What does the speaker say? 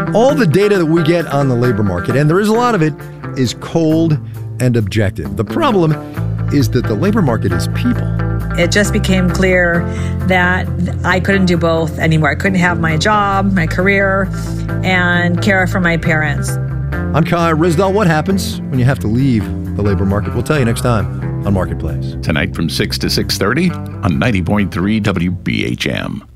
All the data that we get on the labor market, and there is a lot of it, is cold and objective. The problem is that the labor market is people. It just became clear that I couldn't do both anymore. I couldn't have my job, my career, and care for my parents. I'm Kai Ryssdal. What happens when you have to leave the labor market? We'll tell you next time on Marketplace. Tonight from 6 to 6:30 on 90.3 WBHM.